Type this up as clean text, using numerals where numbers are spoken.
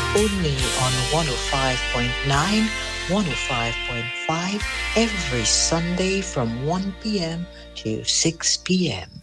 only on 105.9, 105.5 every Sunday from 1 p.m. to 6 p.m.